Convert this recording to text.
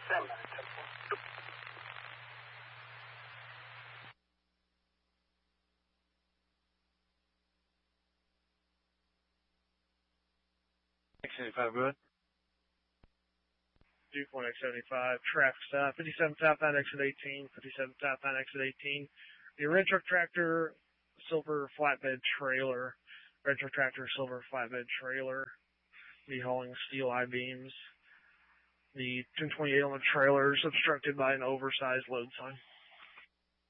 X75, good. Viewpoint X75, traffic stop, 57 southbound exit 18, 57 southbound exit 18. The red truck tractor, silver flatbed trailer, red truck tractor, silver flatbed trailer, be hauling steel I-beams. The 1028 on the trailer is obstructed by an oversized load sign.